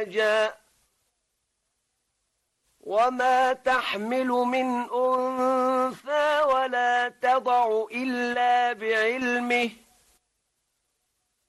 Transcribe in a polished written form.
جاء وما تحمل من أنثى ولا تضع إلا بعلمه